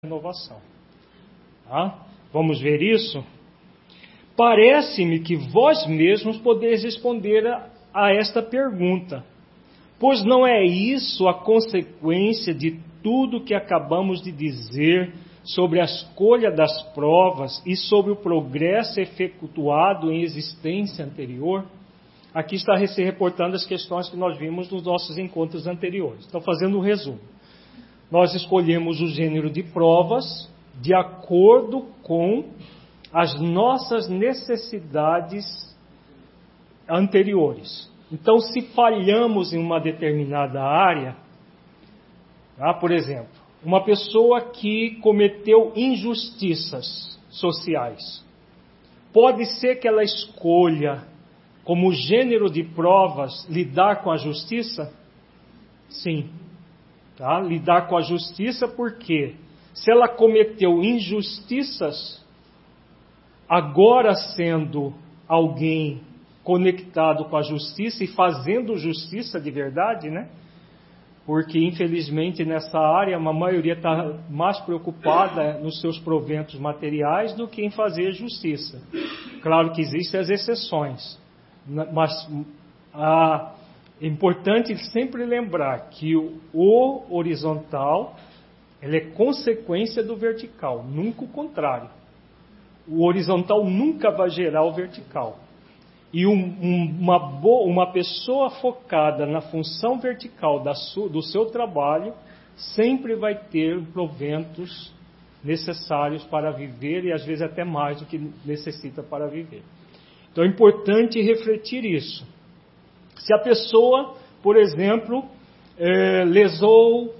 renovação. Tá? Vamos ver isso? Parece-me que vós mesmos podeis responder a esta pergunta, pois não é isso a consequência de tudo que acabamos de dizer sobre a escolha das provas e sobre o progresso efetuado em existência anterior? Aqui está se reportando as questões que nós vimos nos nossos encontros anteriores. Estou fazendo um resumo. Nós escolhemos o gênero de provas de acordo com as nossas necessidades anteriores. Então, se falhamos em uma determinada área, tá? Por exemplo, uma pessoa que cometeu injustiças sociais, pode ser que ela escolha como gênero de provas lidar com a justiça? Sim. Tá? Lidar com a justiça porque se ela cometeu injustiças, agora sendo alguém conectado com a justiça e fazendo justiça de verdade, né? Porque infelizmente nessa área a maioria está mais preocupada nos seus proventos materiais do que em fazer justiça. Claro que existem as exceções, mas é importante sempre lembrar que o horizontal ele é consequência do vertical, nunca o contrário. O horizontal nunca vai gerar o vertical. E uma pessoa focada na função vertical do seu trabalho sempre vai ter proventos necessários para viver e às vezes até mais do que necessita para viver. Então é importante refletir isso. Se a pessoa, por exemplo, lesou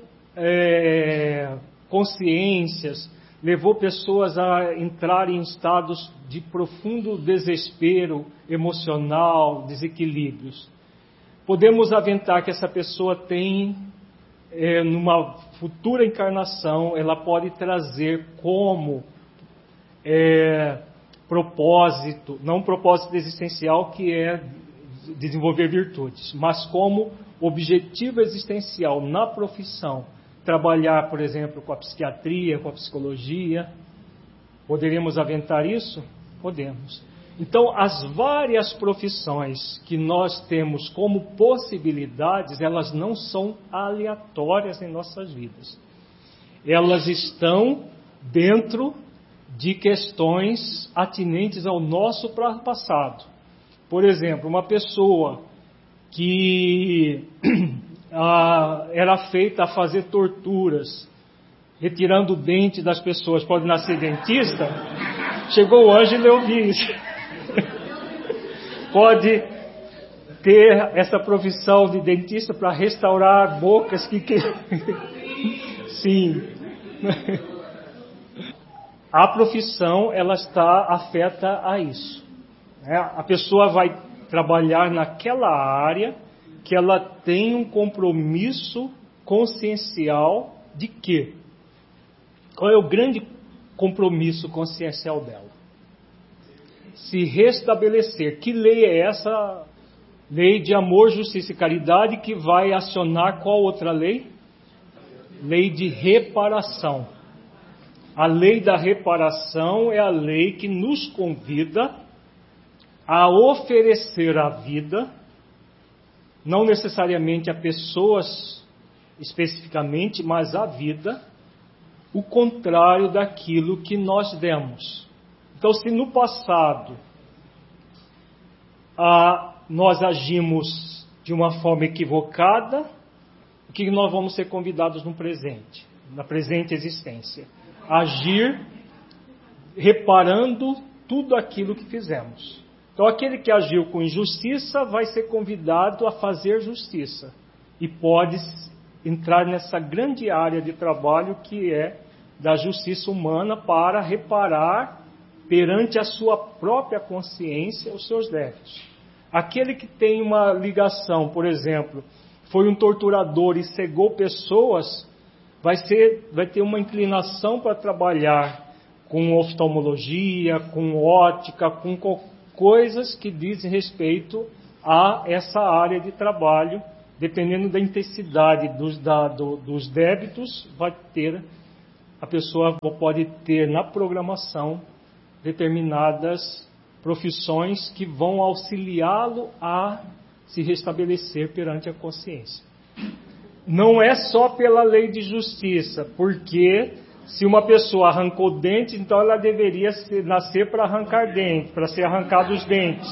consciências, levou pessoas a entrarem em estados de profundo desespero emocional, desequilíbrios, podemos aventar que essa pessoa tem, numa futura encarnação, ela pode trazer como propósito, não um propósito existencial que é desenvolver virtudes, mas como objetivo existencial na profissão, trabalhar, por exemplo, com a psiquiatria, com a psicologia. Poderíamos aventar isso? Podemos. Então, as várias profissões que nós temos como possibilidades, elas não são aleatórias em nossas vidas. Elas estão dentro de questões atinentes ao nosso passado. Por exemplo, uma pessoa que era feita a fazer torturas, retirando o dente das pessoas, pode nascer dentista? Chegou o anjo e leu isso. Pode ter essa profissão de dentista para restaurar bocas que... Sim. A profissão, ela está afeta a isso. A pessoa vai trabalhar naquela área que ela tem um compromisso consciencial de quê? Qual é o grande compromisso consciencial dela? Se restabelecer. Que lei é essa? Lei de amor, justiça e caridade, que vai acionar qual outra lei? Lei de reparação. A lei da reparação é a lei que nos convida a oferecer a vida, não necessariamente a pessoas especificamente, mas a vida, o contrário daquilo que nós demos. Então, se no passado nós agimos de uma forma equivocada, o que nós vamos ser convidados no presente, na presente existência? Agir reparando tudo aquilo que fizemos. Então, aquele que agiu com injustiça vai ser convidado a fazer justiça. E pode entrar nessa grande área de trabalho que é da justiça humana para reparar perante a sua própria consciência os seus débitos. Aquele que tem uma ligação, por exemplo, foi um torturador e cegou pessoas, vai ter uma inclinação para trabalhar com oftalmologia, com ótica, com coisas que dizem respeito a essa área de trabalho, dependendo da intensidade dos débitos, vai ter a pessoa pode ter na programação determinadas profissões que vão auxiliá-lo a se restabelecer perante a consciência. Não é só pela lei de justiça, porque se uma pessoa arrancou dente, então ela deveria nascer para arrancar dente, para ser arrancado os dentes.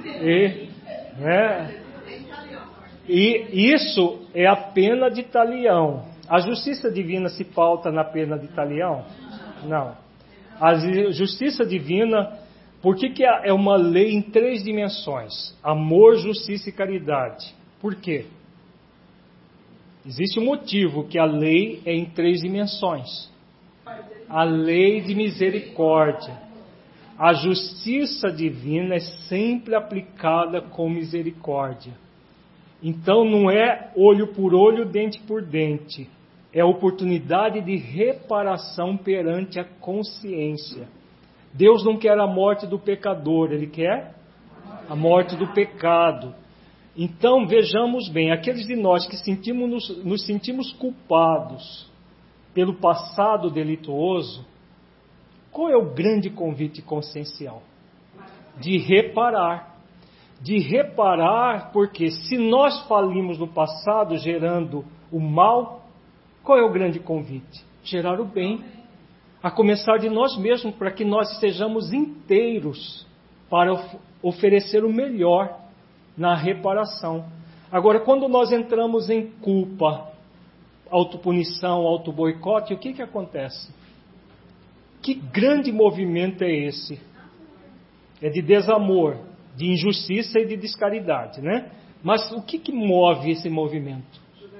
E isso é a pena de talião. A justiça divina se pauta na pena de talião? Não. A justiça divina, por que é uma lei em 3 dimensões? Amor, justiça e caridade. Por quê? Existe um motivo que a lei é em 3 dimensões. A lei de misericórdia. A justiça divina é sempre aplicada com misericórdia. Então não é olho por olho, dente por dente. É oportunidade de reparação perante a consciência. Deus não quer a morte do pecador, Ele quer a morte do pecado. Então vejamos bem, aqueles de nós que nos sentimos culpados pelo passado delituoso, qual é o grande convite consciencial? De reparar. De reparar, porque se nós falimos no passado gerando o mal, qual é o grande convite? Gerar o bem. A começar de nós mesmos, para que nós sejamos inteiros para oferecer o melhor na reparação. Agora, quando nós entramos em culpa, autopunição, autoboicote, o que acontece? Que grande movimento é esse? É de desamor, de injustiça e de descaridade, né? Mas o que move esse movimento?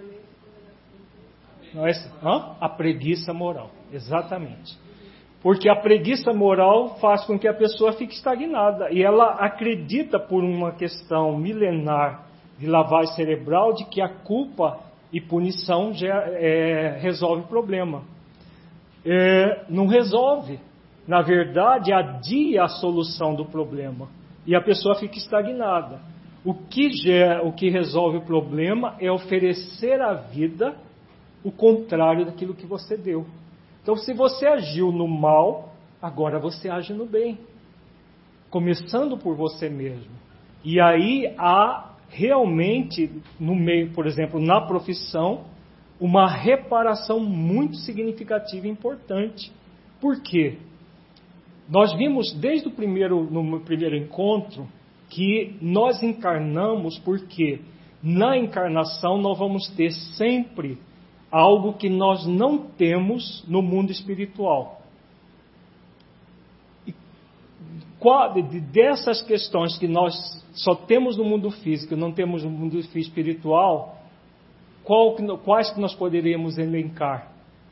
A preguiça moral, exatamente. Porque a preguiça moral faz com que a pessoa fique estagnada. E ela acredita, por uma questão milenar de lavagem cerebral, de que a culpa e punição resolve o problema. Não resolve. Na verdade, adia a solução do problema. E a pessoa fica estagnada. O que resolve o problema é oferecer à vida o contrário daquilo que você deu. Então, se você agiu no mal, agora você age no bem. Começando por você mesmo. E aí há realmente, no meio, por exemplo, na profissão, uma reparação muito significativa e importante. Por quê? Nós vimos desde no primeiro encontro que nós encarnamos porque na encarnação nós vamos ter sempre algo que nós não temos no mundo espiritual. E dessas questões que nós só temos no mundo físico e não temos no mundo espiritual, quais que nós poderíamos elencar?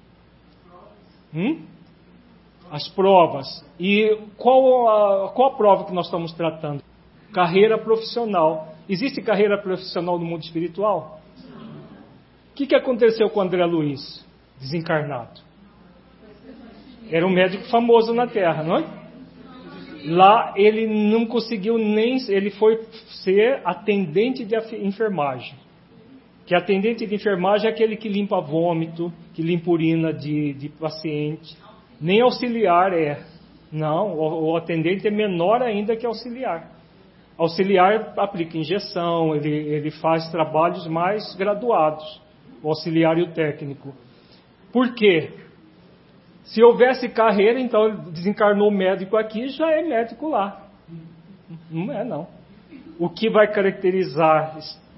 As provas. E qual a prova que nós estamos tratando? Carreira profissional. Existe carreira profissional no mundo espiritual? O que aconteceu com André Luiz, desencarnado? Era um médico famoso na Terra, não é? Lá ele não conseguiu ele foi ser atendente de enfermagem. Que atendente de enfermagem é aquele que limpa vômito, que limpa urina de paciente. Nem auxiliar é. Não, o atendente é menor ainda que auxiliar. Auxiliar aplica injeção, ele faz trabalhos mais graduados. O auxiliar e o técnico. Por quê? Se houvesse carreira, então desencarnou o médico aqui, já é médico lá. Não é, não. O que vai caracterizar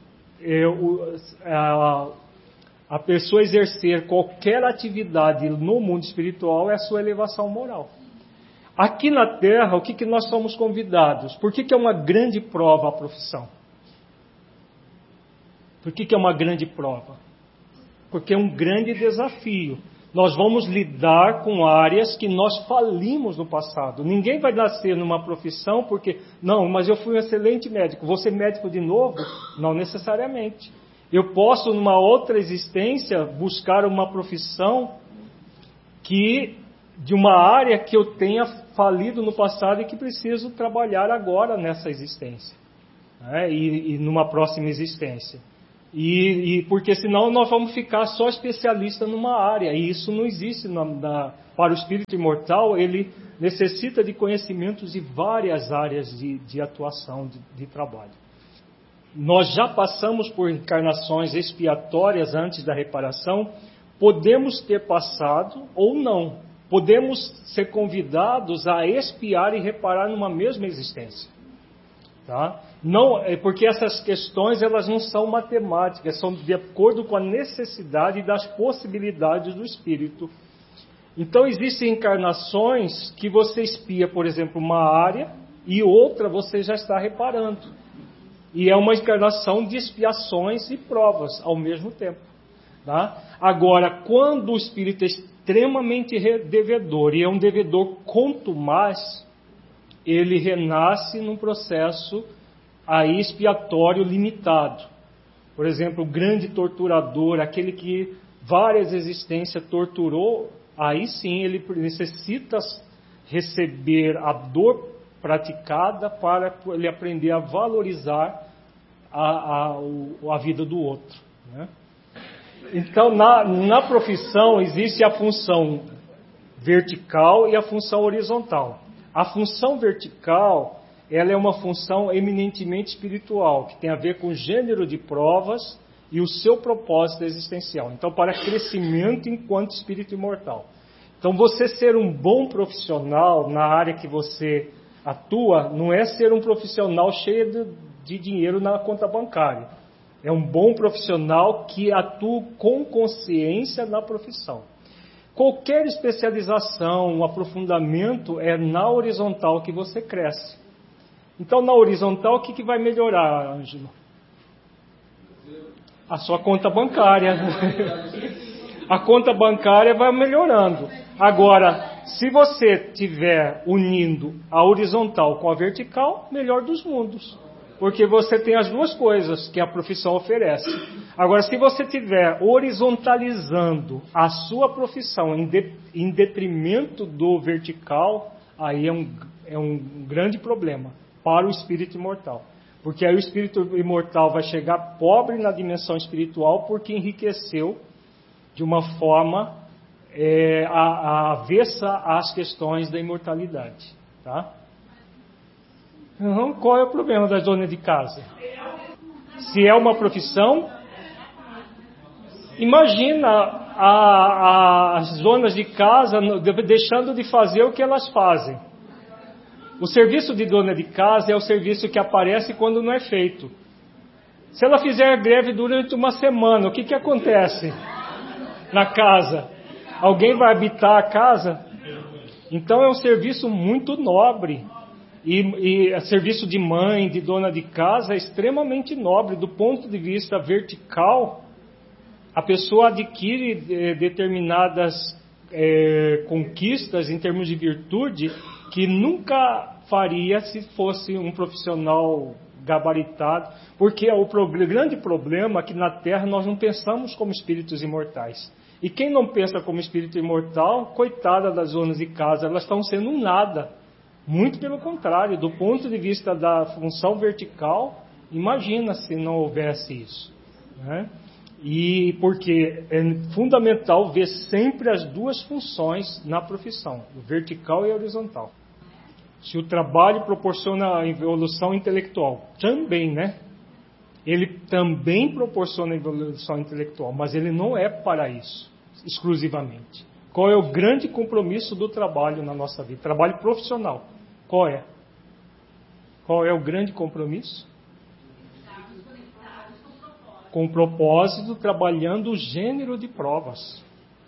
a pessoa exercer qualquer atividade no mundo espiritual é a sua elevação moral. Aqui na Terra, o que nós somos convidados? Por que é uma grande prova a profissão? Por que é uma grande prova? Porque é um grande desafio. Nós vamos lidar com áreas que nós falimos no passado. Ninguém vai nascer numa profissão porque, não, mas eu fui um excelente médico. Vou ser médico de novo? Não necessariamente. Eu posso, numa outra existência, buscar uma profissão de uma área que eu tenha falido no passado e que preciso trabalhar agora nessa existência. E numa próxima existência. E porque senão nós vamos ficar só especialista numa área, e isso não existe para o espírito imortal. Ele necessita de conhecimentos de várias áreas de atuação, de trabalho. Nós já passamos por encarnações expiatórias antes da reparação, podemos ter passado ou não. Podemos ser convidados a expiar e reparar numa mesma existência. Tá? Não, porque essas questões elas não são matemáticas, são de acordo com a necessidade das possibilidades do espírito. Então existem encarnações que você expia, por exemplo, uma área e outra você já está reparando. E é uma encarnação de expiações e provas ao mesmo tempo. Tá? Agora, quando o espírito é extremamente devedor, e é um devedor contumaz, ele renasce num processo aí expiatório limitado. Por exemplo, o grande torturador, aquele que várias existências torturou, aí sim ele necessita receber a dor praticada para ele aprender a valorizar a vida do outro. Né? Então, na profissão existe a função vertical e a função horizontal. A função vertical, ela é uma função eminentemente espiritual, que tem a ver com o gênero de provas e o seu propósito existencial. Então, para crescimento enquanto espírito imortal. Então, você ser um bom profissional na área que você atua, não é ser um profissional cheio de dinheiro na conta bancária. É um bom profissional que atua com consciência na profissão. Qualquer especialização, um aprofundamento, é na horizontal que você cresce. Então, na horizontal, o que vai melhorar, Ângelo? A sua conta bancária. A conta bancária vai melhorando. Agora, se você estiver unindo a horizontal com a vertical, melhor dos mundos. Porque você tem as duas coisas que a profissão oferece. Agora, se você estiver horizontalizando a sua profissão em detrimento do vertical, aí é um grande problema para o espírito imortal. Porque aí o espírito imortal vai chegar pobre na dimensão espiritual porque enriqueceu de uma forma avessa às questões da imortalidade. Tá? Então, qual é o problema das donas de casa? Se é uma profissão, imagina as donas de casa deixando de fazer o que elas fazem. O serviço de dona de casa é o serviço que aparece quando não é feito. Se ela fizer greve durante uma semana, o que acontece na casa? Alguém vai habitar a casa? Então é um serviço muito nobre. E serviço de mãe, de dona de casa, é extremamente nobre. Do ponto de vista vertical, a pessoa adquire determinadas conquistas em termos de virtude que nunca faria se fosse um profissional gabaritado. Porque o grande problema é que na Terra nós não pensamos como espíritos imortais. E quem não pensa como espírito imortal, coitada das donas de casa, elas estão sendo um nada. Muito pelo contrário, do ponto de vista da função vertical, imagina se não houvesse isso. Né? E porque é fundamental ver sempre as duas funções na profissão, o vertical e a horizontal. Se o trabalho proporciona a evolução intelectual, também, né? Ele também proporciona a evolução intelectual, mas ele não é para isso, exclusivamente. Qual é o grande compromisso do trabalho na nossa vida? Trabalho profissional. Qual é? Qual é o grande compromisso? Com o propósito, trabalhando o gênero de provas.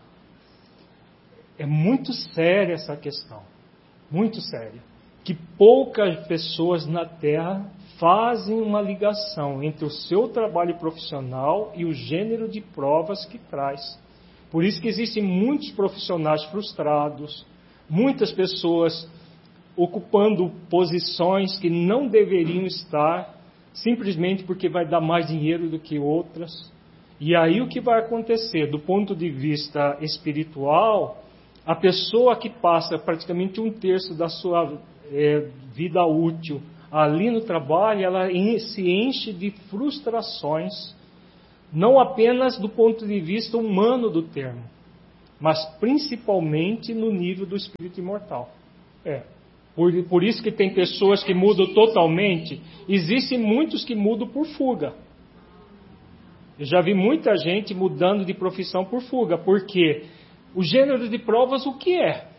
É muito séria essa questão. Muito séria. Que poucas pessoas na Terra fazem uma ligação entre o seu trabalho profissional e o gênero de provas que traz. Por isso que existem muitos profissionais frustrados, muitas pessoas ocupando posições que não deveriam estar, simplesmente porque vai dar mais dinheiro do que outras. E aí o que vai acontecer? Do ponto de vista espiritual, a pessoa que passa praticamente 1/3 da sua vida útil ali no trabalho, ela se enche de frustrações, Não apenas do ponto de vista humano do termo, mas principalmente no nível do espírito imortal. Por isso que tem pessoas que mudam totalmente. Existem muitos que mudam por fuga. Eu já vi muita gente mudando de profissão por fuga, porque o gênero de provas o que é?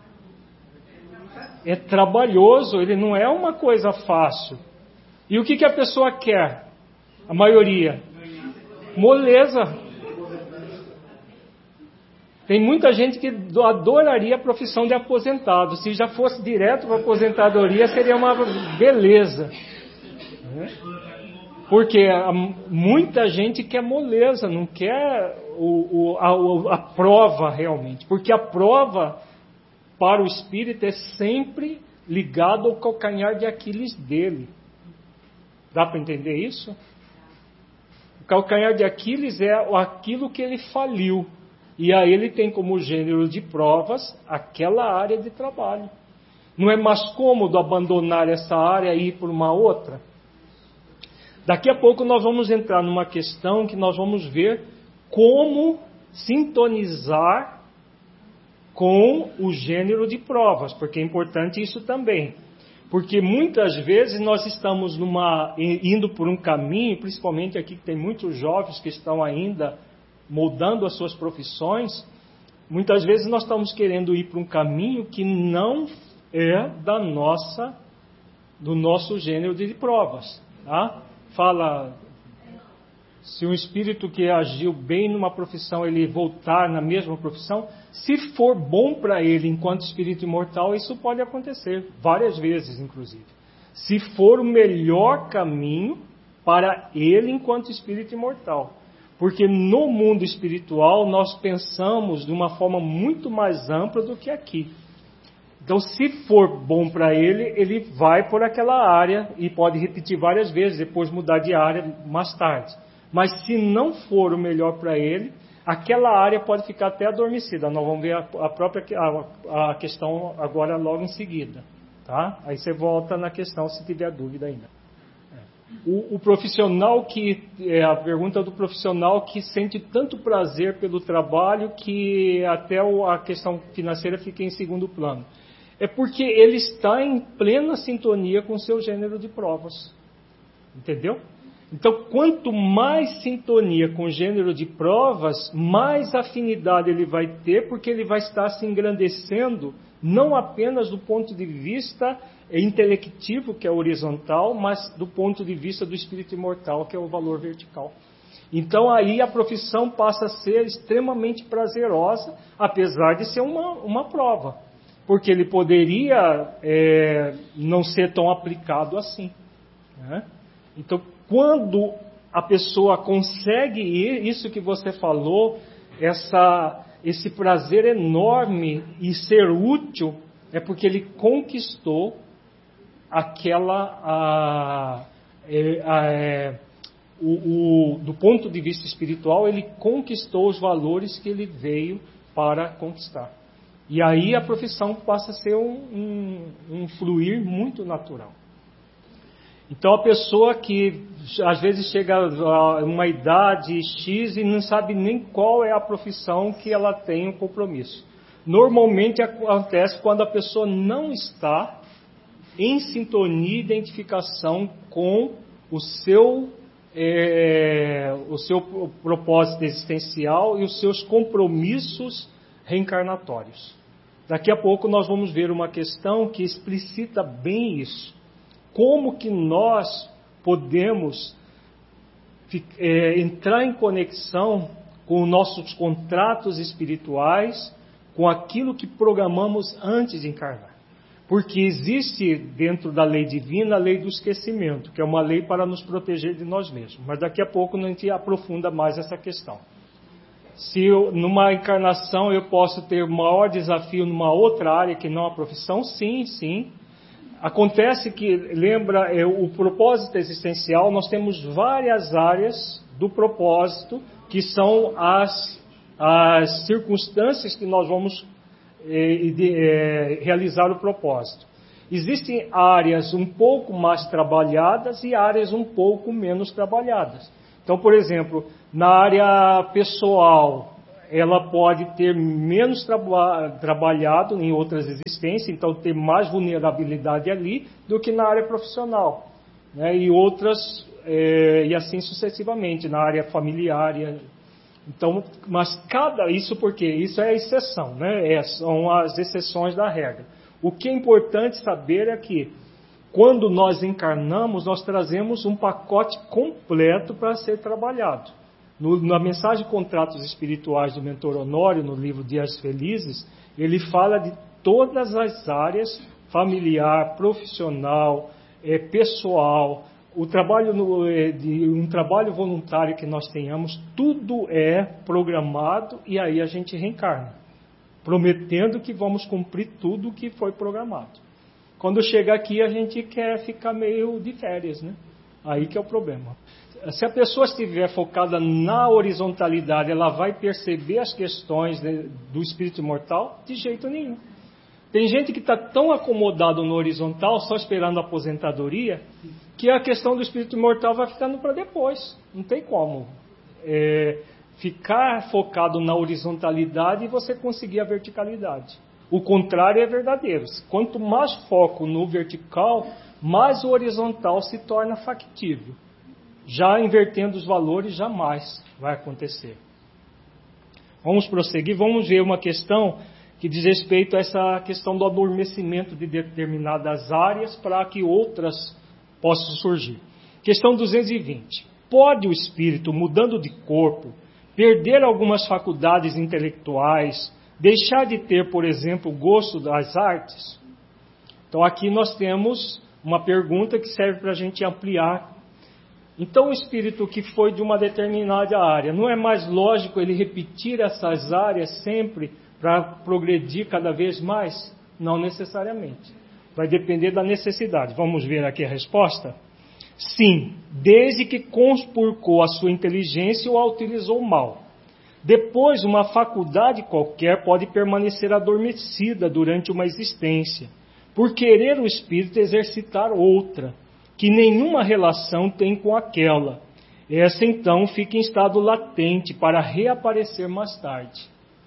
É trabalhoso, ele não é uma coisa fácil. E o que a pessoa quer? A maioria? Moleza. Tem muita gente que adoraria a profissão de aposentado. Se já fosse direto para a aposentadoria, seria uma beleza. Porque muita gente quer moleza, não quer a prova realmente. Porque a prova para o espírito é sempre ligado ao calcanhar de Aquiles dele. Dá para entender isso? O calcanhar de Aquiles é aquilo que ele faliu. E aí ele tem como gênero de provas aquela área de trabalho. Não é mais cômodo abandonar essa área e ir por uma outra? Daqui a pouco nós vamos entrar numa questão que nós vamos ver como sintonizar com o gênero de provas, porque é importante isso também. Porque muitas vezes nós estamos indo por um caminho, principalmente aqui que tem muitos jovens que estão ainda moldando as suas profissões, muitas vezes nós estamos querendo ir por um caminho que não é do nosso gênero de provas. Tá? Fala, se um espírito que agiu bem numa profissão, ele voltar na mesma profissão, se for bom para ele enquanto espírito imortal, isso pode acontecer, várias vezes inclusive. Se for o melhor caminho para ele enquanto espírito imortal. Porque no mundo espiritual nós pensamos de uma forma muito mais ampla do que aqui. Então, se for bom para ele, ele vai por aquela área e pode repetir várias vezes, depois mudar de área mais tarde. Mas se não for o melhor para ele, aquela área pode ficar até adormecida. Nós vamos ver a questão agora logo em seguida. Tá? Aí você volta na questão se tiver dúvida ainda. O profissional a pergunta do profissional que sente tanto prazer pelo trabalho que até a questão financeira fica em segundo plano. É porque ele está em plena sintonia com o seu gênero de provas. Entendeu? Então, quanto mais sintonia com o gênero de provas, mais afinidade ele vai ter, porque ele vai estar se engrandecendo, não apenas do ponto de vista intelectivo, que é horizontal, mas do ponto de vista do espírito imortal, que é o valor vertical. Então aí a profissão passa a ser extremamente prazerosa, apesar de ser uma prova, porque ele poderia não ser tão aplicado assim. Né? Então, quando a pessoa consegue isso que você falou, esse prazer enorme e ser útil, é porque ele conquistou do ponto de vista espiritual, ele conquistou os valores que ele veio para conquistar. E aí a profissão passa a ser um fluir muito natural. Então a pessoa que às vezes chega a uma idade X e não sabe nem qual é a profissão que ela tem um compromisso. Normalmente acontece quando a pessoa não está em sintonia e identificação com o seu propósito existencial e os seus compromissos reencarnatórios. Daqui a pouco nós vamos ver uma questão que explicita bem isso. Como que nós podemos entrar em conexão com os nossos contratos espirituais, com aquilo que programamos antes de encarnar. Porque existe dentro da lei divina a lei do esquecimento, que é uma lei para nos proteger de nós mesmos. Mas daqui a pouco a gente aprofunda mais essa questão. Se numa encarnação eu posso ter maior desafio numa outra área que não a profissão, sim, sim. Acontece que, lembra, o propósito existencial, nós temos várias áreas do propósito, que são as circunstâncias que nós vamos realizar o propósito. Existem áreas um pouco mais trabalhadas e áreas um pouco menos trabalhadas. Então, por exemplo, na área pessoal, ela pode ter menos trabalhado em outras existências, então ter mais vulnerabilidade ali do que na área profissional, né? E outras, e assim sucessivamente, na área familiar. Então, mas isso porque isso é a exceção, né? São as exceções da regra. O que é importante saber é que quando nós encarnamos, nós trazemos um pacote completo para ser trabalhado. Na mensagem Contratos Espirituais do Mentor Honório, no livro Dias Felizes, ele fala de todas as áreas, familiar, profissional, pessoal, um trabalho voluntário que nós tenhamos, tudo é programado e aí a gente reencarna, prometendo que vamos cumprir tudo o que foi programado. Quando chega aqui, a gente quer ficar meio de férias, né? Aí que é o problema. Se a pessoa estiver focada na horizontalidade, ela vai perceber as questões do espírito imortal? De jeito nenhum. Tem gente que está tão acomodado no horizontal, só esperando a aposentadoria, que a questão do espírito imortal vai ficando para depois. Não tem como ficar focado na horizontalidade e você conseguir a verticalidade. O contrário é verdadeiro. Quanto mais foco no vertical, mais o horizontal se torna factível. Já invertendo os valores, jamais vai acontecer. Vamos prosseguir, vamos ver uma questão que diz respeito a essa questão do adormecimento de determinadas áreas para que outras possam surgir. Questão 220. Pode o espírito, mudando de corpo, perder algumas faculdades intelectuais, deixar de ter, por exemplo, o gosto das artes? Então aqui nós temos uma pergunta que serve para a gente ampliar. Então o espírito que foi de uma determinada área, não é mais lógico ele repetir essas áreas sempre para progredir cada vez mais? Não necessariamente. Vai depender da necessidade. Vamos ver aqui a resposta? Sim, desde que conspurcou a sua inteligência ou a utilizou mal. Depois, uma faculdade qualquer pode permanecer adormecida durante uma existência, por querer o espírito exercitar outra, que nenhuma relação tem com aquela. Essa, então, fica em estado latente para reaparecer mais tarde.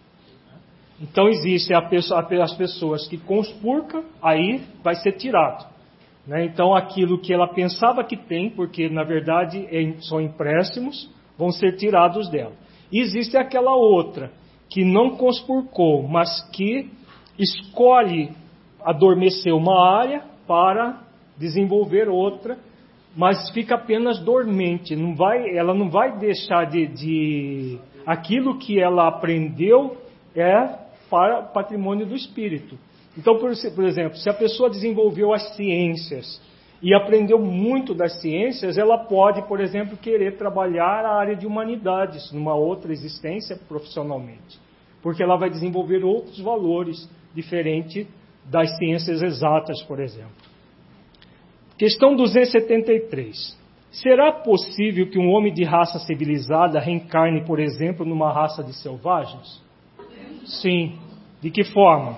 Então, existem as pessoas que conspurcam, aí vai ser tirado, né? Então, aquilo que ela pensava que tem, porque, na verdade, são empréstimos, vão ser tirados dela. E existe aquela outra, que não conspurcou, mas que escolhe adormecer uma área para desenvolver outra, mas fica apenas dormente. Ela não vai deixar de... Aquilo que ela aprendeu é para patrimônio do espírito. Então, por exemplo, se a pessoa desenvolveu as ciências e aprendeu muito das ciências, ela pode, por exemplo, querer trabalhar a área de humanidades numa outra existência profissionalmente, porque ela vai desenvolver outros valores diferentes das ciências exatas, por exemplo. Questão 273. Será possível que um homem de raça civilizada reencarne, por exemplo, numa raça de selvagens? Sim. De que forma?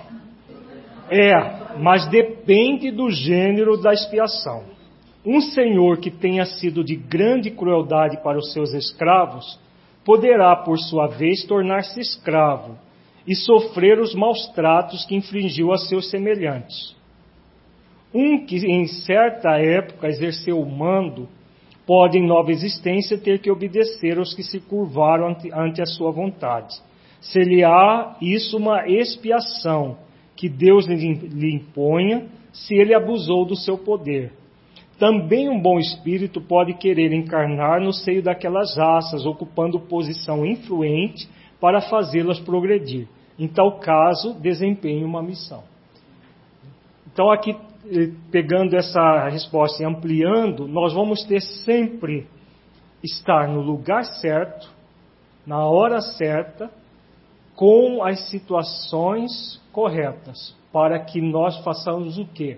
Mas depende do gênero da expiação. Um senhor que tenha sido de grande crueldade para os seus escravos, poderá, por sua vez, tornar-se escravo e sofrer os maus tratos que infligiu a seus semelhantes. Um que em certa época exerceu o mando, pode em nova existência ter que obedecer aos que se curvaram ante a sua vontade. Ser-lhe-á isso uma expiação que Deus lhe imponha, se ele abusou do seu poder. Também um bom espírito pode querer encarnar no seio daquelas raças, ocupando posição influente para fazê-las progredir. Em tal caso, desempenhe uma missão. Então, aqui, pegando essa resposta e ampliando, nós vamos ter sempre estar no lugar certo, na hora certa, com as situações corretas, para que nós façamos o quê?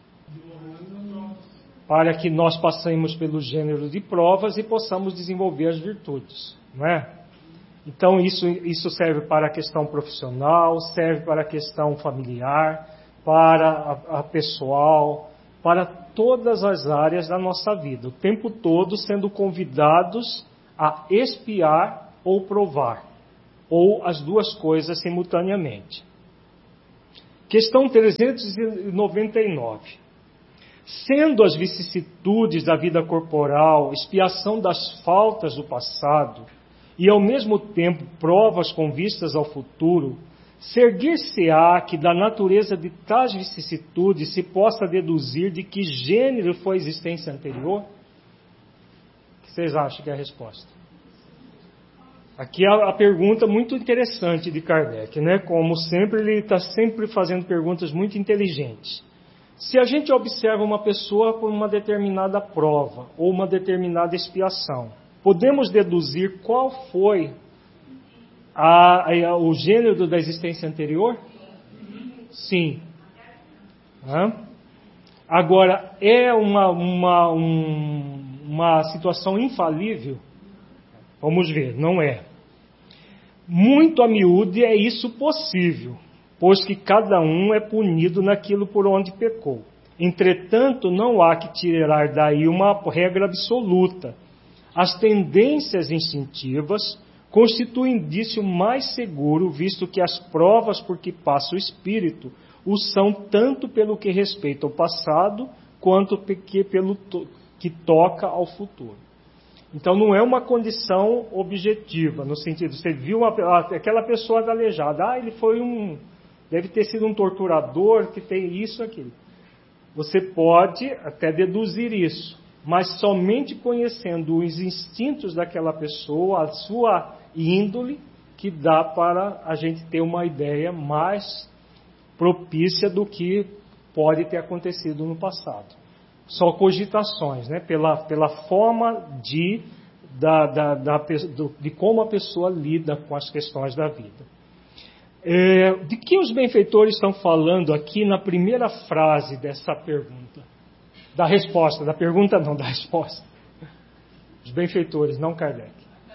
Para que nós passemos pelo gênero de provas e possamos desenvolver as virtudes, não é? Então isso serve para a questão profissional, serve para a questão familiar, para a pessoal, para todas as áreas da nossa vida, o tempo todo sendo convidados a expiar ou provar, ou as duas coisas simultaneamente. Questão 399. Sendo as vicissitudes da vida corporal expiação das faltas do passado e ao mesmo tempo provas com vistas ao futuro, seguir-se-á que da natureza de tais vicissitudes se possa deduzir de que gênero foi a existência anterior? O que vocês acham que é a resposta? Aqui a pergunta muito interessante de Kardec, né? Como sempre, ele está sempre fazendo perguntas muito inteligentes. Se a gente observa uma pessoa por uma determinada prova ou uma determinada expiação, podemos deduzir qual foi o gênero da existência anterior? Sim. Agora, é uma situação infalível? Vamos ver, não é. Muito a miúde é isso possível, pois que cada um é punido naquilo por onde pecou. Entretanto, não há que tirar daí uma regra absoluta. As tendências instintivas constituem indício mais seguro, visto que as provas por que passa o espírito o são tanto pelo que respeita ao passado, quanto pelo que toca ao futuro. Então não é uma condição objetiva, no sentido, você viu aquela pessoa aleijada, ele foi deve ter sido um torturador que tem isso, aquilo. Você pode até deduzir isso, mas somente conhecendo os instintos daquela pessoa, a sua índole, que dá para a gente ter uma ideia mais propícia do que pode ter acontecido no passado. Só cogitações, né? Pela forma de como a pessoa lida com as questões da vida. De que os benfeitores estão falando aqui na primeira frase dessa pergunta? Da resposta, da pergunta não, da resposta. Os benfeitores, não Kardec.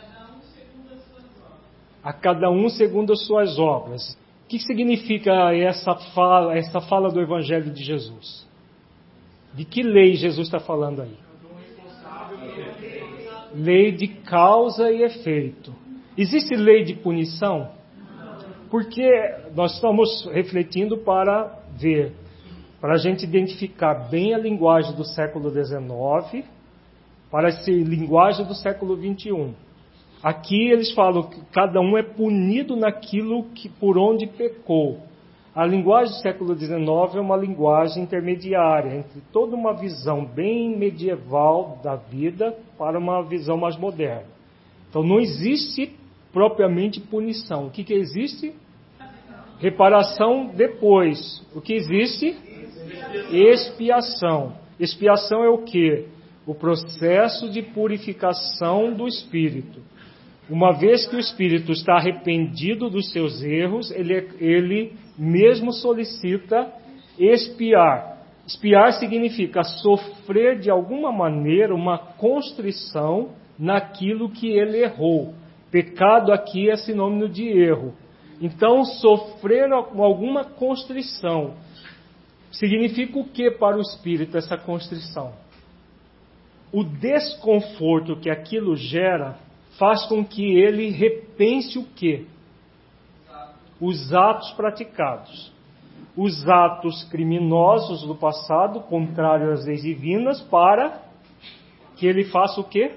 A cada um segundo as suas obras. O que significa essa fala do Evangelho de Jesus? De que lei Jesus está falando aí? Lei de causa e efeito. Existe lei de punição? Porque nós estamos refletindo para ver, para a gente identificar bem a linguagem do século XIX para essa linguagem do século XXI. Aqui eles falam que cada um é punido naquilo que por onde pecou. A linguagem do século XIX é uma linguagem intermediária entre toda uma visão bem medieval da vida para uma visão mais moderna. Então não existe propriamente punição. O que existe? Reparação depois. O que existe? Expiação. Expiação é o quê? O processo de purificação do espírito. Uma vez que o espírito está arrependido dos seus erros, ele mesmo solicita expiar. Expiar significa sofrer de alguma maneira uma constrição naquilo que ele errou. Pecado aqui é sinônimo de erro. Então, sofrer alguma constrição significa o que para o espírito essa constrição? O desconforto que aquilo gera faz com que ele repense o quê? Os atos praticados. Os atos criminosos do passado, contrários às leis divinas, para que ele faça o quê?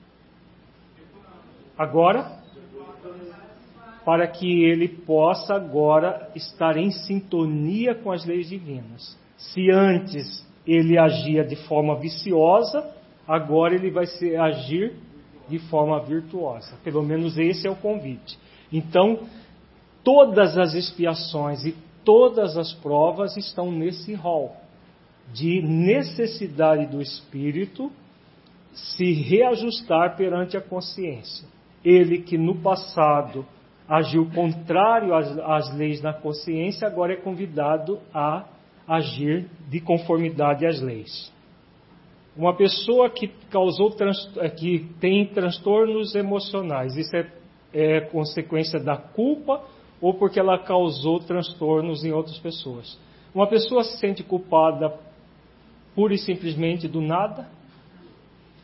Agora? Para que ele possa agora estar em sintonia com as leis divinas. Se antes ele agia de forma viciosa, agora ele vai agir de forma virtuosa. Pelo menos esse é o convite. Então, todas as expiações e todas as provas estão nesse rol de necessidade do espírito se reajustar perante a consciência. Ele que no passado agiu contrário às leis da consciência, agora é convidado a agir de conformidade às leis. Uma pessoa que que tem transtornos emocionais, isso é consequência da culpa ou porque ela causou transtornos em outras pessoas? Uma pessoa se sente culpada pura e simplesmente do nada?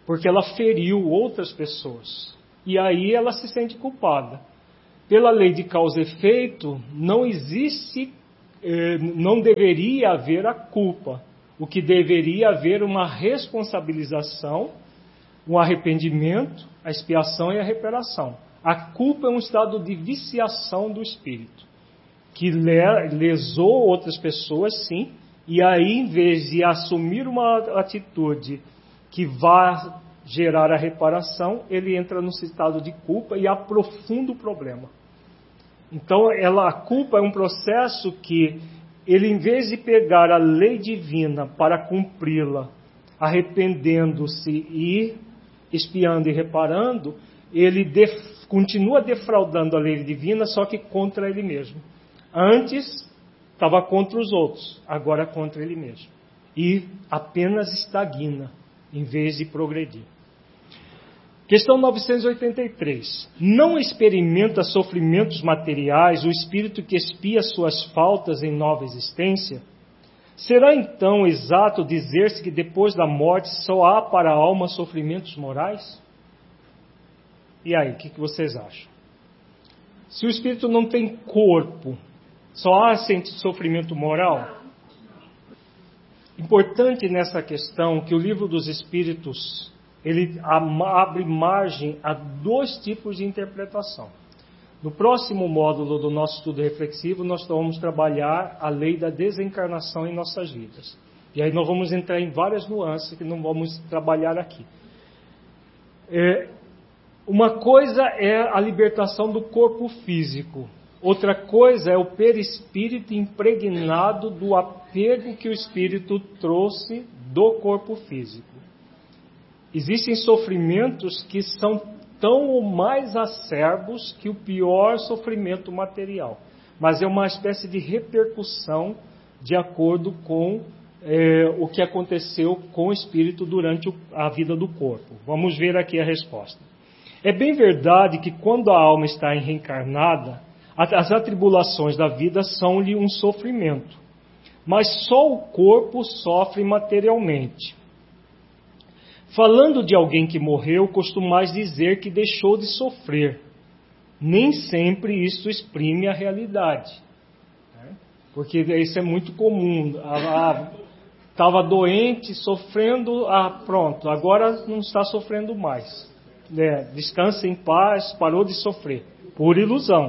porque ela feriu outras pessoas. E aí ela se sente culpada. Pela lei de causa e efeito, não existe, não deveria haver a culpa. O que deveria haver uma responsabilização, um arrependimento, a expiação e a reparação. A culpa é um estado de viciação do espírito, que lesou outras pessoas, sim, e aí, em vez de assumir uma atitude que vá gerar a reparação, ele entra num estado de culpa e aprofunda o problema. Então, a culpa é um processo que ele, em vez de pegar a lei divina para cumpri-la, arrependendo-se e expiando e reparando, ele continua defraudando a lei divina, só que contra ele mesmo. Antes, estava contra os outros, agora contra ele mesmo. E apenas estagna, em vez de progredir. Questão 983. Não experimenta sofrimentos materiais o espírito que expia suas faltas em nova existência? Será então exato dizer-se que depois da morte só há para a alma sofrimentos morais? E aí, o que vocês acham? Se o espírito não tem corpo, só há sofrimento moral? Importante nessa questão que o Livro dos Espíritos ele abre margem a dois tipos de interpretação. No próximo módulo do nosso estudo reflexivo, nós vamos trabalhar a lei da desencarnação em nossas vidas. E aí nós vamos entrar em várias nuances que não vamos trabalhar aqui. Uma coisa é a libertação do corpo físico. Outra coisa é o perispírito impregnado do apego que o espírito trouxe do corpo físico. Existem sofrimentos que são tão ou mais acerbos que o pior sofrimento material. Mas é uma espécie de repercussão de acordo com o que aconteceu com o espírito durante a vida do corpo. Vamos ver aqui a resposta. É bem verdade que quando a alma está reencarnada, as atribulações da vida são-lhe um sofrimento. Mas só o corpo sofre materialmente. Falando de alguém que morreu, costumais dizer que deixou de sofrer. Nem sempre isso exprime a realidade. Porque isso é muito comum. Estava doente, sofrendo, pronto, agora não está sofrendo mais. Descansa em paz, parou de sofrer. Pura ilusão.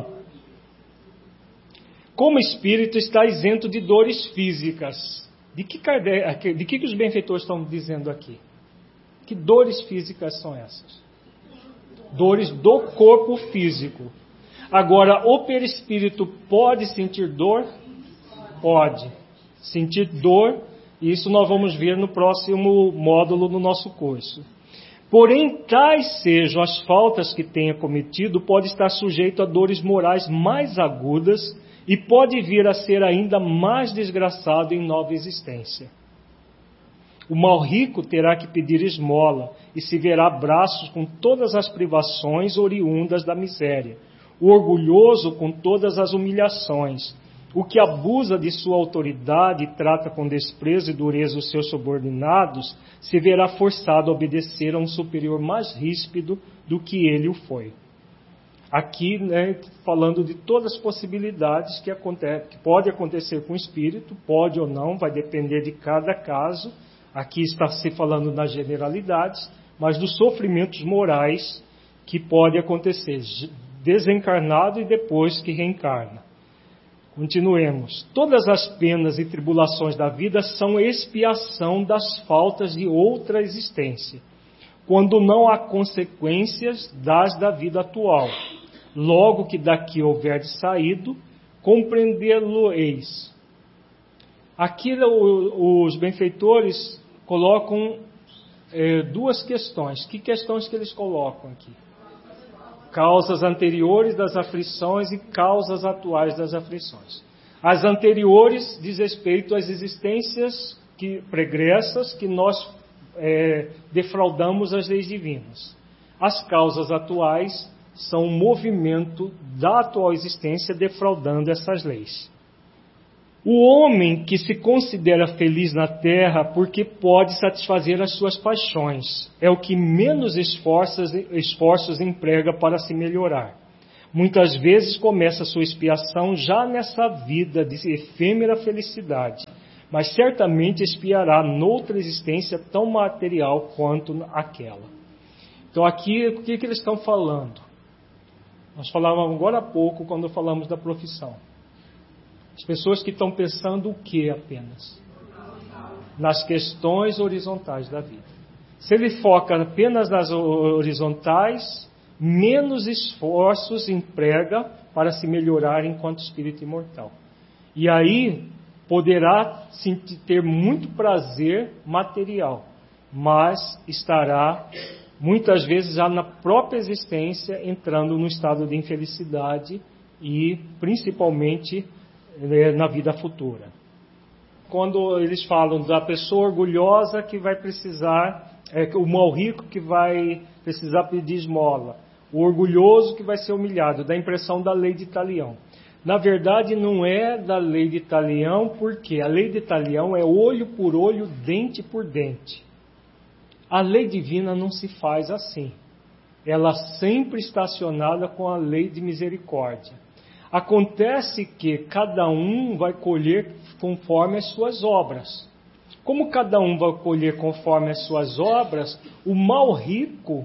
Como espírito está isento de dores físicas. De que os benfeitores estão dizendo aqui? Que dores físicas são essas? Dores do corpo físico. Agora, o perispírito pode sentir dor? Pode. Sentir dor, e isso nós vamos ver no próximo módulo do nosso curso. Porém, tais sejam as faltas que tenha cometido, pode estar sujeito a dores morais mais agudas e pode vir a ser ainda mais desgraçado em nova existência. O mal rico terá que pedir esmola e se verá braços com todas as privações oriundas da miséria. O orgulhoso com todas as humilhações. O que abusa de sua autoridade e trata com desprezo e dureza os seus subordinados, se verá forçado a obedecer a um superior mais ríspido do que ele o foi. Aqui, falando de todas as possibilidades que pode acontecer com o espírito, pode ou não, vai depender de cada caso. Aqui está se falando nas generalidades, mas dos sofrimentos morais que pode acontecer, desencarnado e depois que reencarna. Continuemos. Todas as penas e tribulações da vida são expiação das faltas de outra existência, quando não há consequências das da vida atual. Logo que daqui houverdes saído, compreendê-lo-eis. Aqui os benfeitores colocam duas questões. Que questões que eles colocam aqui? Causas anteriores das aflições e causas atuais das aflições. As anteriores diz respeito às existências pregressas que nós defraudamos as leis divinas. As causas atuais são o movimento da atual existência defraudando essas leis. O homem que se considera feliz na terra porque pode satisfazer as suas paixões é o que menos esforços emprega para se melhorar. Muitas vezes começa sua expiação já nessa vida de efêmera felicidade, mas certamente expiará noutra existência tão material quanto aquela. Então aqui, o que eles estão falando? Nós falávamos agora há pouco, quando falamos da profissão. As pessoas que estão pensando o que apenas? Nas questões horizontais da vida. Se ele foca apenas nas horizontais, menos esforços emprega para se melhorar enquanto espírito imortal. E aí poderá ter muito prazer material, mas estará muitas vezes já na própria existência entrando no estado de infelicidade e principalmente na vida futura. Quando eles falam da pessoa orgulhosa que vai precisar, o mal rico que vai precisar pedir esmola, o orgulhoso que vai ser humilhado, dá a impressão da lei de Talião. Na verdade não é da lei de Talião, porque a lei de Talião é olho por olho, dente por dente. A lei divina não se faz assim. Ela sempre está acionada com a lei de misericórdia. Acontece que cada um vai colher conforme as suas obras. Como cada um vai colher conforme as suas obras, o mal rico,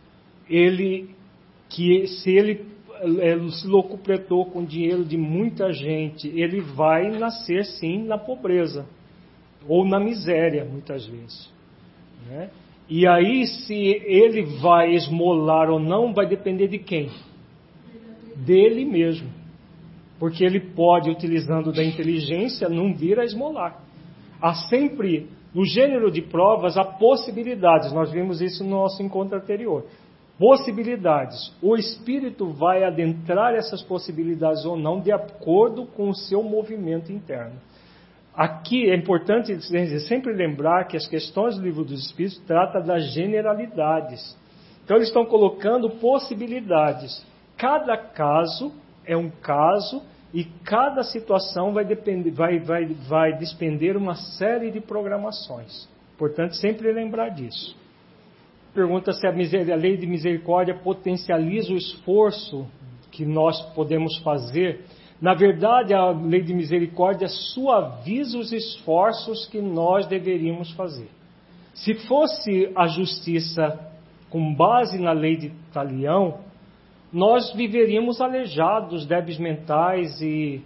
se ele se locupletou com dinheiro de muita gente, ele vai nascer sim na pobreza, ou na miséria, muitas vezes. Né? E aí, se ele vai esmolar ou não, vai depender de quem? Dele mesmo. Porque ele pode, utilizando da inteligência, não vir a esmolar. Há sempre, no gênero de provas, há possibilidades. Nós vimos isso no nosso encontro anterior. Possibilidades. O espírito vai adentrar essas possibilidades ou não, de acordo com o seu movimento interno. Aqui é importante sempre lembrar que as questões do Livro dos Espíritos tratam das generalidades. Então eles estão colocando possibilidades. Cada caso é um caso e cada situação vai despender uma série de programações. Importante sempre lembrar disso. Pergunta se a lei de misericórdia potencializa o esforço que nós podemos fazer. Na verdade, a lei de misericórdia suaviza os esforços que nós deveríamos fazer. Se fosse a justiça com base na lei de Talião, nós viveríamos aleijados, débeis mentais e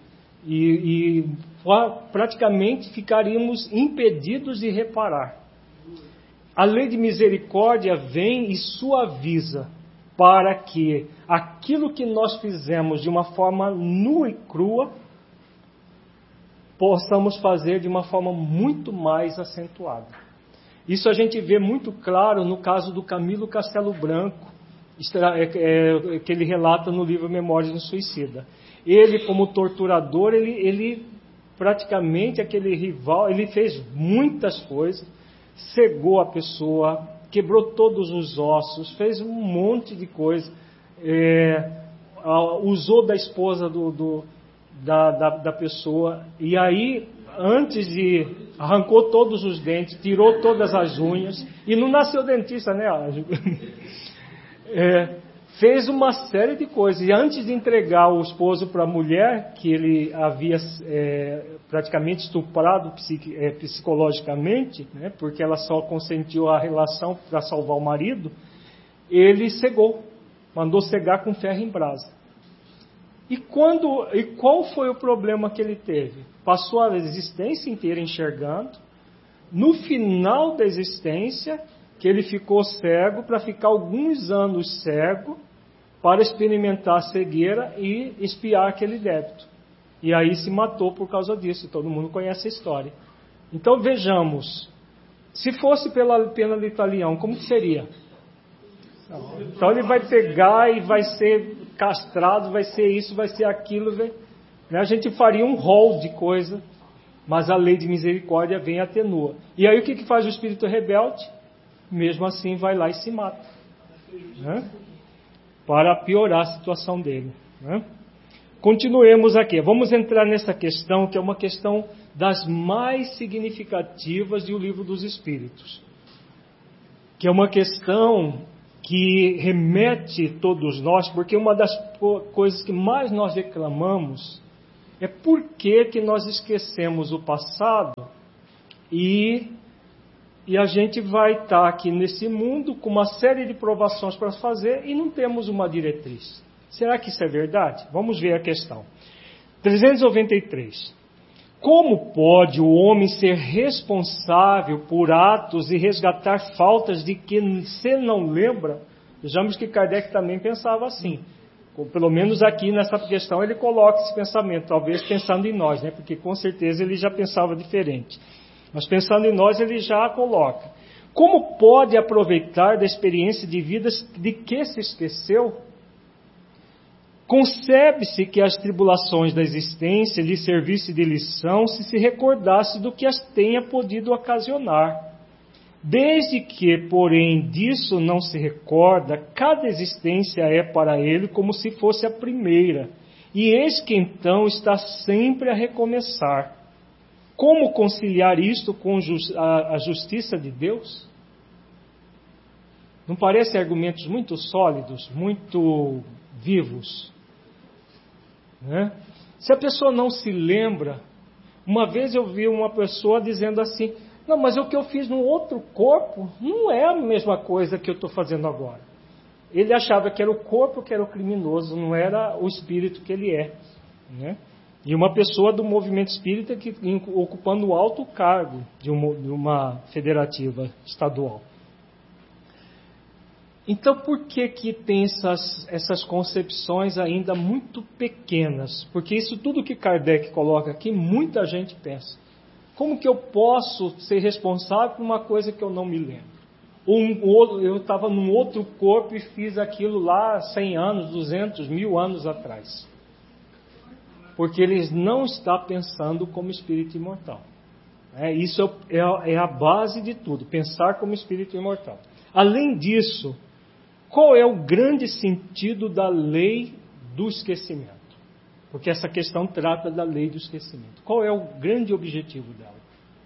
praticamente ficaríamos impedidos de reparar. A lei de misericórdia vem e suaviza para que aquilo que nós fizemos de uma forma nua e crua, possamos fazer de uma forma muito mais acentuada. Isso a gente vê muito claro no caso do Camilo Castelo Branco, que ele relata no livro Memórias de um Suicida. Ele, como torturador, ele praticamente, aquele rival, ele fez muitas coisas, cegou a pessoa, quebrou todos os ossos, fez um monte de coisa, usou da esposa da pessoa, e aí, antes de... arrancou todos os dentes, tirou todas as unhas, e não nasceu dentista, né? Fez uma série de coisas, e antes de entregar o esposo para a mulher, que ele havia praticamente estuprado psicologicamente, né, porque ela só consentiu a relação para salvar o marido, ele cegou, mandou cegar com ferro em brasa. E qual foi o problema que ele teve? Passou a existência inteira enxergando, no final da existência, que ele ficou cego, para ficar alguns anos cego, para experimentar a cegueira e expiar aquele débito. E aí se matou por causa disso, todo mundo conhece a história. Então vejamos, se fosse pela pena de Talião, como que seria? Então ele vai pegar e vai ser castrado, vai ser isso, vai ser aquilo, né? A gente faria um rol de coisa, mas a lei de misericórdia vem e atenua. E aí o que faz o espírito rebelde? Mesmo assim vai lá e se mata, né? Para piorar a situação dele, né? Continuemos aqui. Vamos entrar nessa questão, que é uma questão das mais significativas do Livro dos Espíritos. Que é uma questão que remete todos nós, porque uma das coisas que mais nós reclamamos é por que nós esquecemos o passado e a gente vai estar aqui nesse mundo com uma série de provações para fazer e não temos uma diretriz. Será que isso é verdade? Vamos ver a questão. 393. Como pode o homem ser responsável por atos e resgatar faltas de que se não lembra? Vejamos que Kardec também pensava assim. Pelo menos aqui nessa questão ele coloca esse pensamento, talvez pensando em nós, né? Porque com certeza ele já pensava diferente. Mas pensando em nós ele já coloca. Como pode aproveitar da experiência de vidas de que se esqueceu? Concebe-se que as tribulações da existência lhe servisse de lição se recordasse do que as tenha podido ocasionar. Desde que, porém, disso não se recorda, cada existência é para ele como se fosse a primeira, e eis que então está sempre a recomeçar. Como conciliar isto com a justiça de Deus? Não parecem argumentos muito sólidos, muito vivos? Né? Se a pessoa não se lembra, uma vez eu vi uma pessoa dizendo assim, não, mas o que eu fiz no outro corpo não é a mesma coisa que eu estou fazendo agora. Ele achava que era o corpo que era o criminoso, não era o espírito que ele é. Né? E uma pessoa do movimento espírita que ocupando alto cargo de uma federativa estadual. Então, por que tem essas concepções ainda muito pequenas? Porque isso tudo que Kardec coloca aqui, muita gente pensa. Como que eu posso ser responsável por uma coisa que eu não me lembro? Eu estava num outro corpo e fiz aquilo lá 100 anos, 200, 1000 anos atrás. Porque eles não estão pensando como espírito imortal. Isso é a base de tudo, pensar como espírito imortal. Além disso, qual é o grande sentido da lei do esquecimento? Porque essa questão trata da lei do esquecimento. Qual é o grande objetivo dela?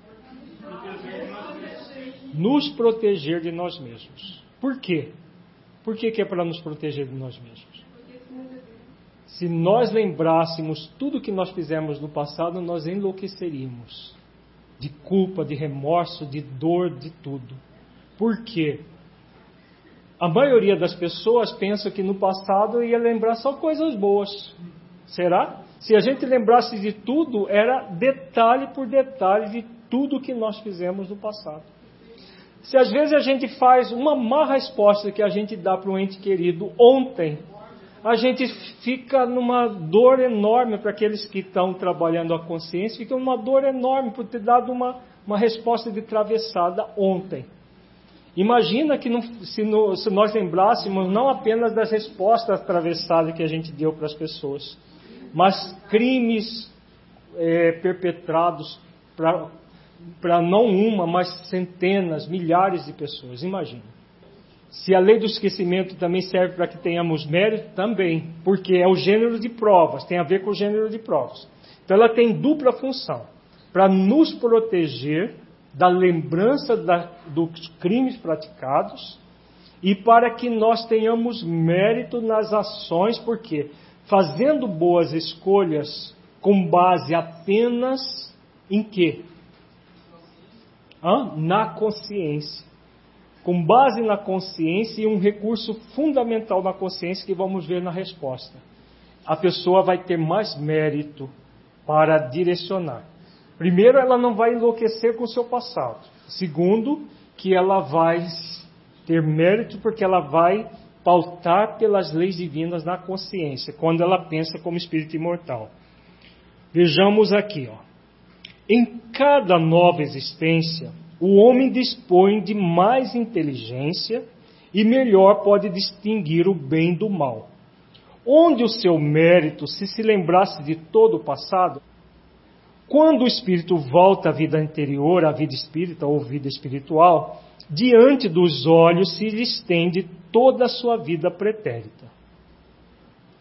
Nos proteger de nós mesmos. Por quê? Por que é para nos proteger de nós mesmos? Se nós lembrássemos tudo que nós fizemos no passado, nós enlouqueceríamos. De culpa, de remorso, de dor, de tudo. Por quê? A maioria das pessoas pensa que no passado ia lembrar só coisas boas. Será? Se a gente lembrasse de tudo, era detalhe por detalhe de tudo que nós fizemos no passado. Se às vezes a gente faz uma má resposta que a gente dá para um ente querido ontem, a gente fica numa dor enorme para aqueles que estão trabalhando a consciência, fica numa dor enorme por ter dado uma resposta de travessada ontem. Imagina que se nós lembrássemos não apenas das respostas atravessadas que a gente deu para as pessoas, mas crimes perpetrados para não uma, mas centenas, milhares de pessoas. Imagina. Se a lei do esquecimento também serve para que tenhamos mérito, também, porque é o gênero de provas, tem a ver com o gênero de provas. Então ela tem dupla função, para nos proteger da lembrança dos crimes praticados e para que nós tenhamos mérito nas ações, porque fazendo boas escolhas com base apenas em quê? Na consciência. Com base na consciência e um recurso fundamental na consciência que vamos ver na resposta. A pessoa vai ter mais mérito para direcionar. Primeiro, ela não vai enlouquecer com o seu passado. Segundo, que ela vai ter mérito porque ela vai pautar pelas leis divinas na consciência, quando ela pensa como espírito imortal. Vejamos aqui, Em cada nova existência, o homem dispõe de mais inteligência e melhor pode distinguir o bem do mal. Onde o seu mérito, se lembrasse de todo o passado, quando o espírito volta à vida anterior, à vida espírita ou vida espiritual, diante dos olhos se lhe estende toda a sua vida pretérita.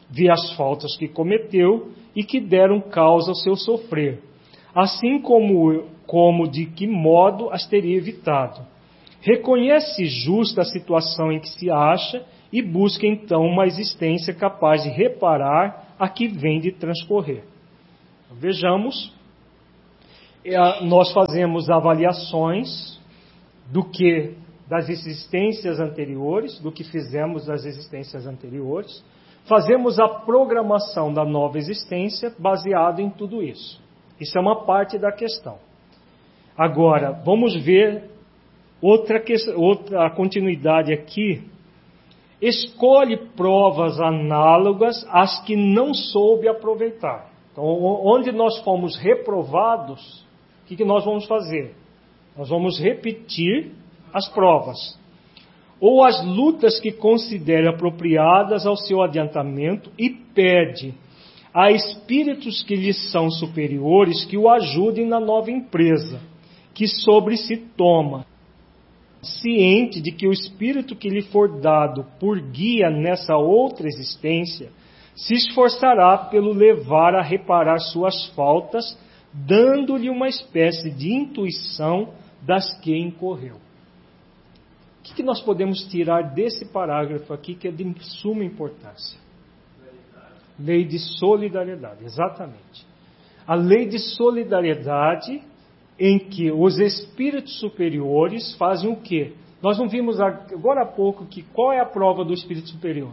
vê as faltas que cometeu e que deram causa ao seu sofrer, assim como de que modo as teria evitado. Reconhece justa a situação em que se acha e busca então uma existência capaz de reparar a que vem de transcorrer. Vejamos, nós fazemos avaliações das existências anteriores, do que fizemos das existências anteriores, fazemos a programação da nova existência baseado em tudo isso. Isso é uma parte da questão. Agora, vamos ver outra continuidade aqui. Escolhe provas análogas às que não soube aproveitar. Então, onde nós fomos reprovados, o que nós vamos fazer? Nós vamos repetir as provas. Ou as lutas que considere apropriadas ao seu adiantamento e pede a espíritos que lhes são superiores que o ajudem na nova empresa, que sobre si toma, ciente de que o espírito que lhe for dado por guia nessa outra existência se esforçará pelo levar a reparar suas faltas, dando-lhe uma espécie de intuição das que incorreu. O que nós podemos tirar desse parágrafo aqui que é de suma importância? Lei de solidariedade, exatamente. A lei de solidariedade em que os espíritos superiores fazem o quê? Nós não vimos agora há pouco que qual é a prova do espírito superior?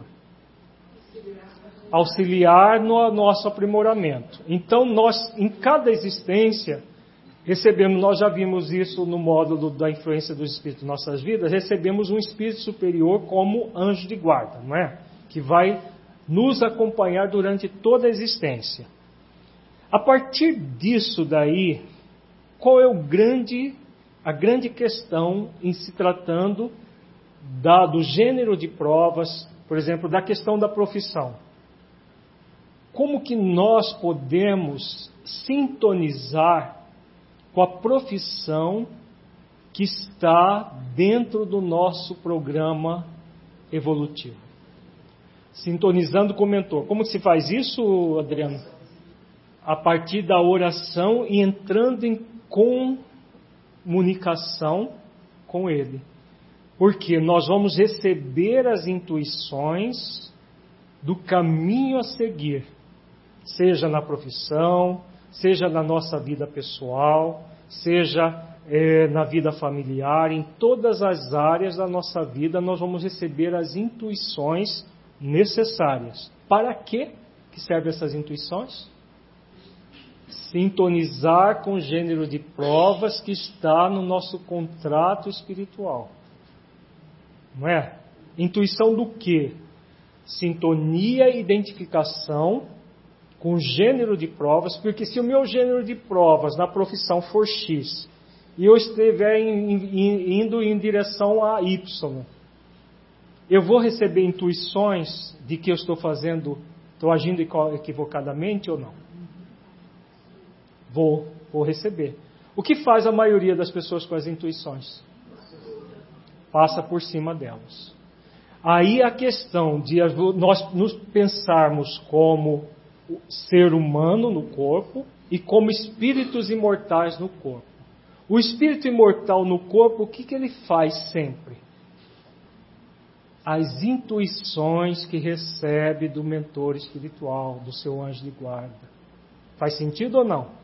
Auxiliar no nosso aprimoramento. Então nós, em cada existência, recebemos, nós já vimos isso no módulo da influência dos espíritos em nossas vidas, recebemos um espírito superior como anjo de guarda, não é? Que vai nos acompanhar durante toda a existência. A partir disso daí, qual é a grande questão em se tratando do gênero de provas, por exemplo, da questão da profissão? Como que nós podemos sintonizar com a profissão que está dentro do nosso programa evolutivo? Sintonizando com o mentor. Como se faz isso, Adriano? A partir da oração e entrando em comunicação com ele. Porque nós vamos receber as intuições do caminho a seguir, seja na profissão, seja na nossa vida pessoal, seja na vida familiar, em todas as áreas da nossa vida nós vamos receber as intuições necessárias. Para quê que servem essas intuições? Sintonizar com o gênero de provas que está no nosso contrato espiritual. Não é? Intuição do quê? Sintonia e identificação com o gênero de provas, porque se o meu gênero de provas na profissão for X e eu estiver indo em direção a Y, eu vou receber intuições de que eu estou agindo equivocadamente ou não? Vou receber. O que faz a maioria das pessoas com as intuições? Passa por cima delas. Aí a questão de nós nos pensarmos como ser humano no corpo e como espíritos imortais no corpo. O espírito imortal no corpo, o que ele faz sempre? As intuições que recebe do mentor espiritual, do seu anjo de guarda. Faz sentido ou não?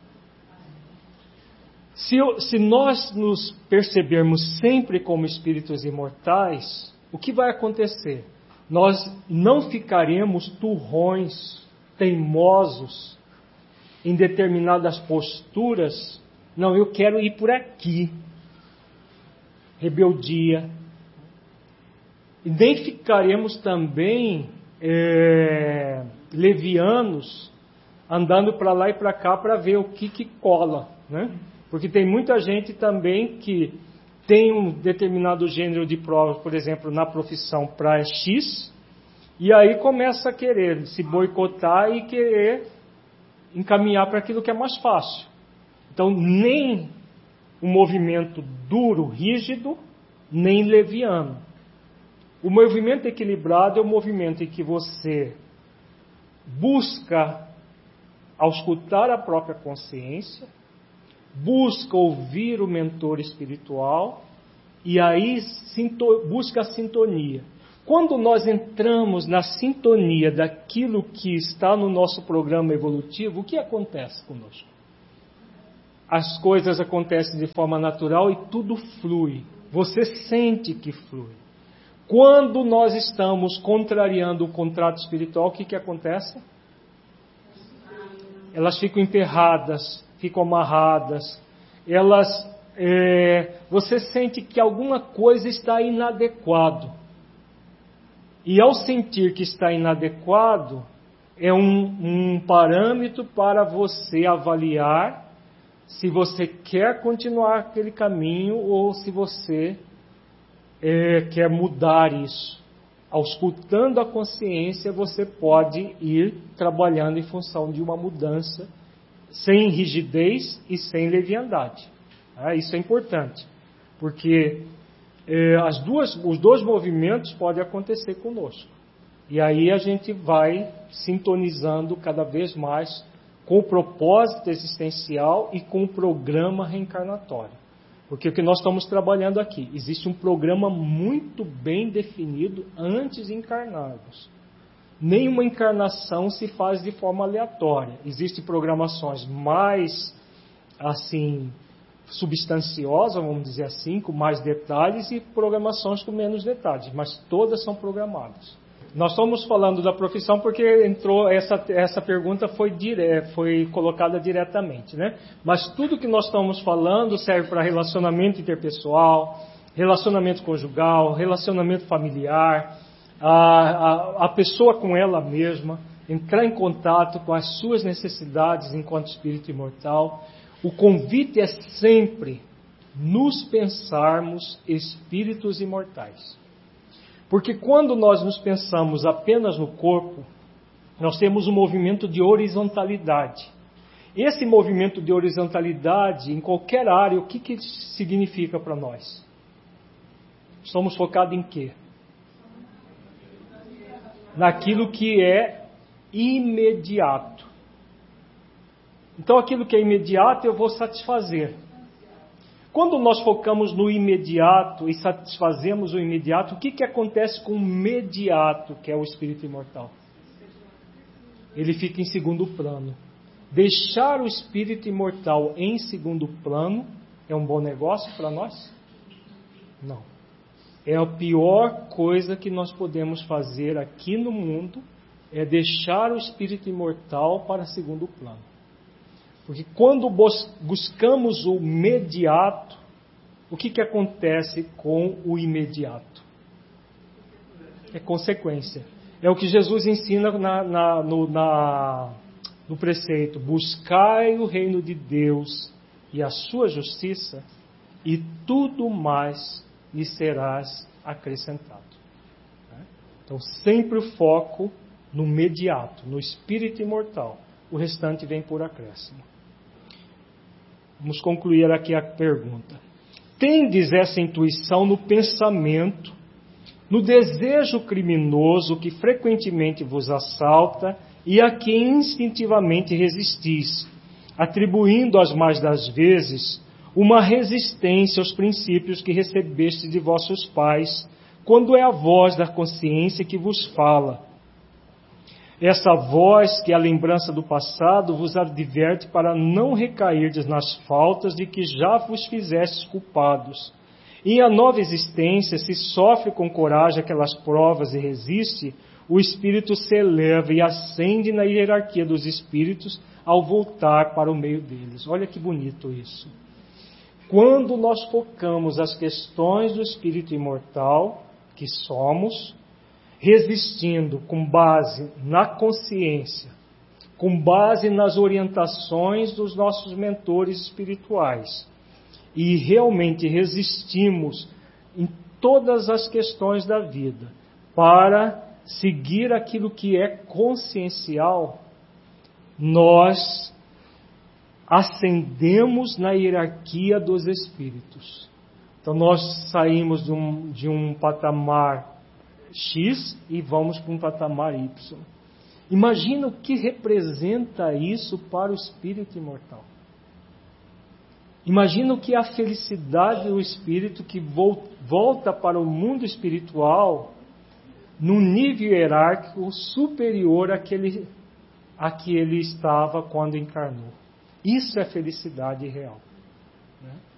Se nós nos percebermos sempre como espíritos imortais, o que vai acontecer? Nós não ficaremos turrões, teimosos, em determinadas posturas. Não, eu quero ir por aqui. Rebeldia. E nem ficaremos também levianos, andando para lá e para cá para ver o que cola, né? Porque tem muita gente também que tem um determinado gênero de prova, por exemplo, na profissão para X, e aí começa a querer se boicotar e querer encaminhar para aquilo que é mais fácil. Então, nem um movimento duro, rígido, nem leviano. O movimento equilibrado é o movimento em que você busca auscultar a própria consciência, busca ouvir o mentor espiritual e aí busca a sintonia. Quando nós entramos na sintonia daquilo que está no nosso programa evolutivo, o que acontece conosco? As coisas acontecem de forma natural e tudo flui. Você sente que flui. Quando nós estamos contrariando o contrato espiritual, o que acontece? Elas ficam emperradas, ficam amarradas. Você sente que alguma coisa está inadequado. E ao sentir que está inadequado, é um parâmetro para você avaliar se você quer continuar aquele caminho ou se você quer mudar isso. Auscultando a consciência, você pode ir trabalhando em função de uma mudança sem rigidez e sem leviandade. Isso é importante, porque os dois movimentos podem acontecer conosco. E aí a gente vai sintonizando cada vez mais com o propósito existencial e com o programa reencarnatório. Porque o que nós estamos trabalhando aqui, existe um programa muito bem definido antes de encarnarmos. Nenhuma encarnação se faz de forma aleatória. Existem programações mais, assim, substanciosas, vamos dizer assim, com mais detalhes, e programações com menos detalhes, mas todas são programadas. Nós estamos falando da profissão porque entrou essa pergunta foi colocada diretamente, né? Mas tudo que nós estamos falando serve para relacionamento interpessoal, relacionamento conjugal, relacionamento familiar, a pessoa com ela mesma, entrar em contato com as suas necessidades enquanto espírito imortal. O convite é sempre nos pensarmos espíritos imortais. Porque quando nós nos pensamos apenas no corpo, nós temos um movimento de horizontalidade. Esse movimento de horizontalidade, em qualquer área, o que significa para nós? Somos focados em quê? Naquilo que é imediato. Então, aquilo que é imediato eu vou satisfazer. Quando nós focamos no imediato e satisfazemos o imediato, o que acontece com o mediato, que é o espírito imortal? Ele fica em segundo plano. Deixar o espírito imortal em segundo plano é um bom negócio para nós? Não. É a pior coisa que nós podemos fazer aqui no mundo, é deixar o espírito imortal para segundo plano. Porque quando buscamos o imediato, o que acontece com o imediato? É consequência. É o que Jesus ensina no preceito: buscai o reino de Deus e a sua justiça, e tudo mais lhe serás acrescentado. Então, sempre o foco no imediato, no espírito imortal. O restante vem por acréscimo. Vamos concluir aqui a pergunta. Tendes essa intuição no pensamento, no desejo criminoso que frequentemente vos assalta e a que instintivamente resistis, atribuindo as mais das vezes uma resistência aos princípios que recebeste de vossos pais, quando é a voz da consciência que vos fala. Essa voz, que é a lembrança do passado, vos adverte para não recairdes nas faltas de que já vos fizestes culpados. E a nova existência, se sofre com coragem aquelas provas e resiste, o espírito se eleva e ascende na hierarquia dos espíritos ao voltar para o meio deles. Olha que bonito isso. Quando nós focamos as questões do espírito imortal, que somos, resistindo com base na consciência, com base nas orientações dos nossos mentores espirituais, e realmente resistimos em todas as questões da vida para seguir aquilo que é consciencial, nós ascendemos na hierarquia dos espíritos. Então nós saímos de um patamar X e vamos para um patamar Y. Imagina o que representa isso para o espírito imortal. Imagina o que é a felicidade do espírito que volta para o mundo espiritual num nível hierárquico superior àquele a que ele estava quando encarnou. Isso é felicidade real, né?